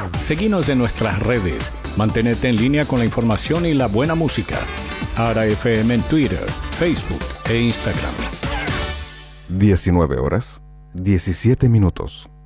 Seguinos en nuestras redes. Mantenete en línea con la información y la buena música. Ara FM en Twitter, Facebook e Instagram. 19 horas, 17 minutos.